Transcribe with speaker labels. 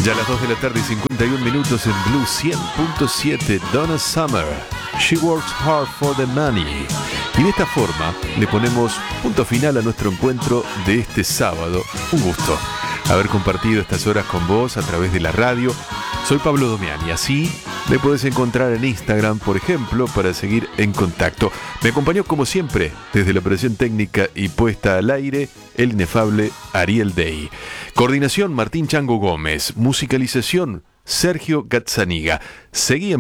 Speaker 1: Ya a las 2 de la tarde y 51 minutos en Blue 100.7, Donna Summer, She Works Hard for the Money. Y de esta forma le ponemos punto final a nuestro encuentro de este sábado. Un gusto haber compartido estas horas con vos a través de la radio. Soy Pablo Domiani, así me podés encontrar en Instagram, por ejemplo, para seguir en contacto. Me acompañó como siempre, desde la operación técnica y puesta al aire, el inefable Ariel Dey. Coordinación Martín Chango Gómez, musicalización Sergio Gazzaniga. Seguí en